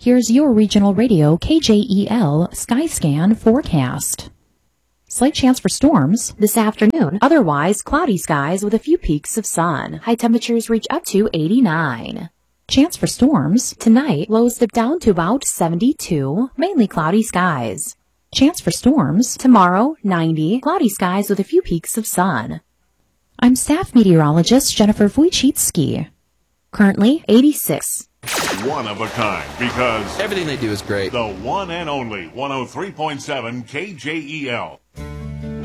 Here's your regional radio KJEL Skyscan forecast. Slight chance for storms this afternoon. Otherwise, cloudy skies with a few peaks of sun. High temperatures reach up to 89. Chance for storms tonight. Lows dip down to about 72. Mainly cloudy skies. Chance for storms tomorrow. 90. Cloudy skies with a few peaks of sun. I'm staff meteorologist Jennifer Wojcicki. Currently 86. One of a kind, because everything they do is great. The one and only 103.7 KJEL.